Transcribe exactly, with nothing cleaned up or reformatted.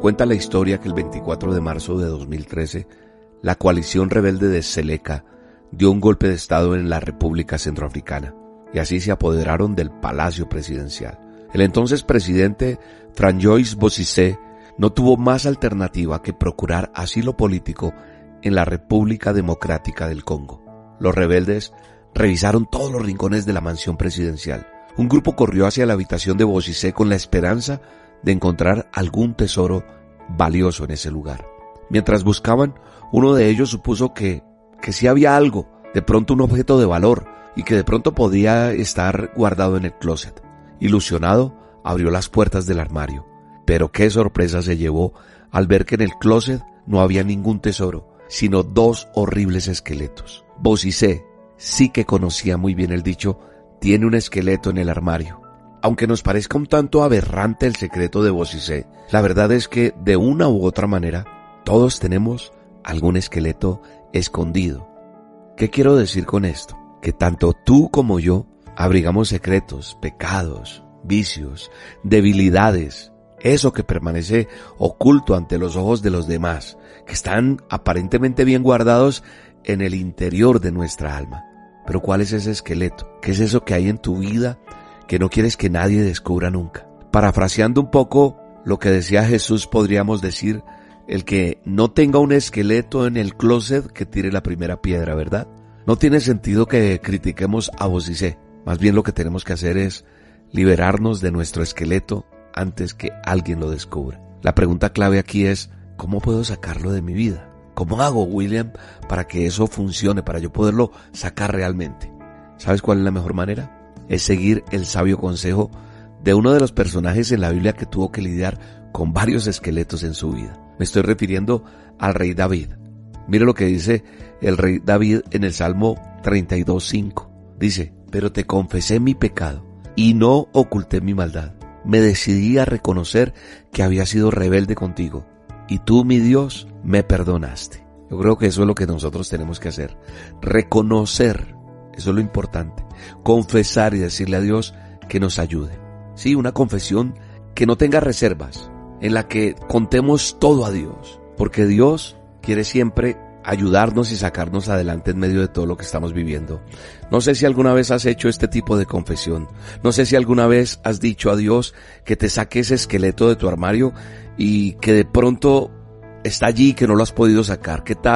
Cuenta la historia que el veinticuatro de marzo de dos mil trece, la coalición rebelde de Seleka dio un golpe de estado en la República Centroafricana y así se apoderaron del Palacio Presidencial. El entonces presidente Francois Bozizé no tuvo más alternativa que procurar asilo político en la República Democrática del Congo. Los rebeldes revisaron todos los rincones de la mansión presidencial. Un grupo corrió hacia la habitación de Bozizé con la esperanza de encontrar algún tesoro valioso en ese lugar. Mientras buscaban, uno de ellos supuso que, que sí había algo, de pronto un objeto de valor, y que de pronto podía estar guardado en el closet. Ilusionado, abrió las puertas del armario. Pero qué sorpresa se llevó al ver que en el closet no había ningún tesoro, sino dos horribles esqueletos. Bozizé, sí que conocía muy bien el dicho, tiene un esqueleto en el armario. Aunque nos parezca un tanto aberrante el secreto de Bozizé, la verdad es que de una u otra manera, todos tenemos algún esqueleto escondido. ¿Qué quiero decir con esto? Que tanto tú como yo abrigamos secretos, pecados, vicios, debilidades, eso que permanece oculto ante los ojos de los demás, que están aparentemente bien guardados en el interior de nuestra alma. Pero ¿cuál es ese esqueleto? ¿Qué es eso que hay en tu vida que no quieres que nadie descubra nunca? Parafraseando un poco lo que decía Jesús, podríamos decir, el que no tenga un esqueleto en el closet que tire la primera piedra, ¿verdad? No tiene sentido que critiquemos a Bozizé. Más bien lo que tenemos que hacer es liberarnos de nuestro esqueleto antes que alguien lo descubra. La pregunta clave aquí es, ¿cómo puedo sacarlo de mi vida? ¿Cómo hago, William, para que eso funcione, para yo poderlo sacar realmente? ¿Sabes cuál es la mejor manera? Es seguir el sabio consejo de uno de los personajes en la Biblia que tuvo que lidiar con varios esqueletos en su vida. Me estoy refiriendo al rey David. Mire lo que dice el rey David en el Salmo treinta y dos, cinco. Dice, pero te confesé mi pecado y no oculté mi maldad. Me decidí a reconocer que había sido rebelde contigo y tú, mi Dios, me perdonaste. Yo creo que eso es lo que nosotros tenemos que hacer. Reconocer, eso es lo importante. Confesar y decirle a Dios que nos ayude. Sí, una confesión que no tenga reservas, en la que contemos todo a Dios, porque Dios quiere siempre ayudarnos y sacarnos adelante en medio de todo lo que estamos viviendo. No sé si alguna vez has hecho este tipo de confesión. No sé si alguna vez has dicho a Dios que te saque ese esqueleto de tu armario y que de pronto está allí, que no lo has podido sacar. ¿Qué tal